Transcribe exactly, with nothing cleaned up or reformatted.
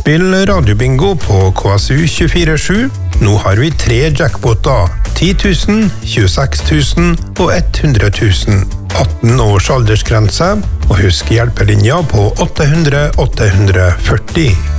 Spill radiobingo på K S U tjuefire sju. Nå har vi tre jackpoter. ti tusen, tjueseks tusen og hundre tusen. atten års aldersgrense, og husk hjelpelinja på åtte hundre åtte hundre førti.